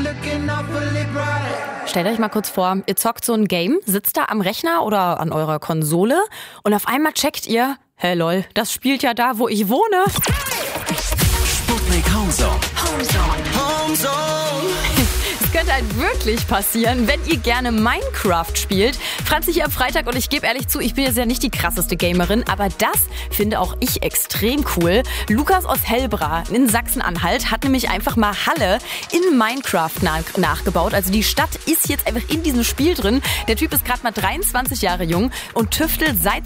Stellt euch mal kurz vor, ihr zockt so ein Game, sitzt da am Rechner oder an eurer Konsole und auf einmal checkt ihr, hey lol, das spielt ja da, wo ich wohne. Sputnik Homezone. Es könnte halt wirklich passieren, wenn ihr gerne Minecraft spielt. Franzi hier am Freitag und ich gebe ehrlich zu, ich bin jetzt ja nicht die krasseste Gamerin, aber das finde auch ich extrem cool. Lukas aus Hellbra in Sachsen-Anhalt hat nämlich einfach mal Halle in Minecraft nachgebaut. Also die Stadt ist jetzt einfach in diesem Spiel drin. Der Typ ist gerade mal 23 Jahre jung und tüftelt seit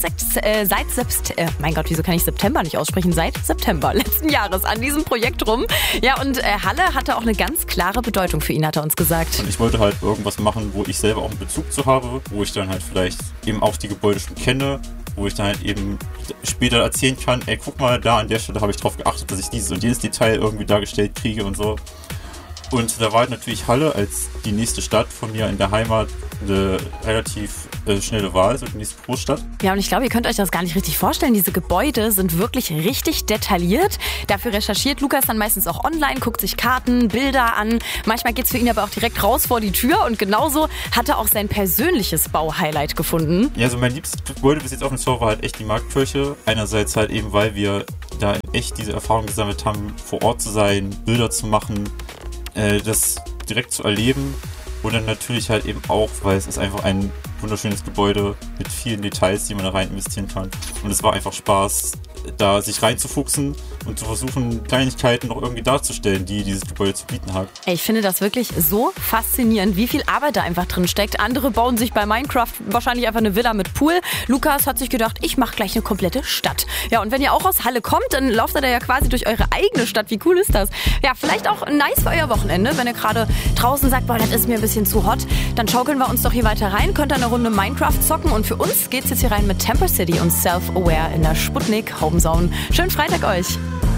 September nicht aussprechen, seit September letzten Jahres an diesem Projekt rum. Ja, und Halle hatte auch eine ganz klare Bedeutung für ihn, hat er uns gesagt. Und ich wollte halt irgendwas machen, wo ich selber auch einen Bezug zu habe, wo ich dann halt vielleicht eben auch die Gebäude schon kenne, wo ich dann halt eben später erzählen kann, ey, guck mal, da an der Stelle habe ich drauf geachtet, dass ich dieses und jedes Detail irgendwie dargestellt kriege und so. Und da war halt natürlich Halle als die nächste Stadt von mir in der Heimat eine relativ schnelle Wahl, so die nächste Großstadt. Ja, und ich glaube, ihr könnt euch das gar nicht richtig vorstellen. Diese Gebäude sind wirklich richtig detailliert. Dafür recherchiert Lukas dann meistens auch online, guckt sich Karten, Bilder an. Manchmal geht's für ihn aber auch direkt raus vor die Tür. Und genauso hat er auch sein persönliches Bauhighlight gefunden. Ja, also mein liebstes Gebäude bis jetzt auf dem Server war halt echt die Marktkirche. Einerseits halt eben, weil wir da in echt diese Erfahrung gesammelt haben, vor Ort zu sein, Bilder zu machen, das direkt zu erleben. Und dann natürlich halt eben auch, weil es ist einfach ein wunderschönes Gebäude mit vielen Details, die man da rein investieren kann. Und es war einfach Spaß, da sich reinzufuchsen und zu versuchen, Kleinigkeiten noch irgendwie darzustellen, die dieses Gebäude zu bieten hat. Ich finde das wirklich so faszinierend, wie viel Arbeit da einfach drin steckt. Andere bauen sich bei Minecraft wahrscheinlich einfach eine Villa mit Pool. Lukas hat sich gedacht, ich mache gleich eine komplette Stadt. Ja, und wenn ihr auch aus Halle kommt, dann lauft ihr da ja quasi durch eure eigene Stadt. Wie cool ist das? Ja, vielleicht auch nice für euer Wochenende, wenn ihr gerade draußen sagt, boah, das ist mir ein bisschen zu hot. Dann schaukeln wir uns doch hier weiter rein, könnt ihr eine Runde Minecraft zocken. Und für uns geht's jetzt hier rein mit Temper City und Self-Aware in der Sputnik Homezone. Schönen Freitag euch!